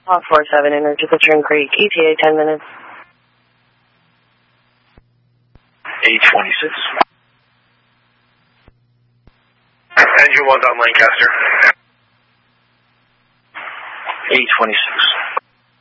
Off 47 enter to Citrine Creek, ETA 10 minutes. 826. Engine 1 on Lancaster. 826.